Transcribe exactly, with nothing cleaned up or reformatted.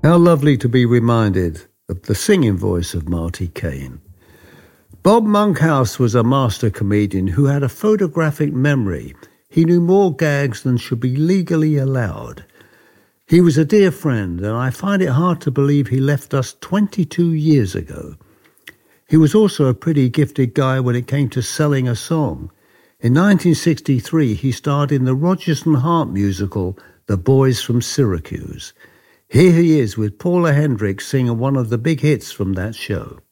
How lovely to be reminded of the singing voice of Marty Kane. Bob Monkhouse was a master comedian who had a photographic memory. He knew more gags than should be legally allowed. He was a dear friend, and I find it hard to believe he left us twenty-two years ago. He was also a pretty gifted guy when it came to selling a song. In nineteen sixty-three, he starred in the Rodgers and Hart musical, The Boys from Syracuse. Here he is with Paula Hendricks singing one of the big hits from that show.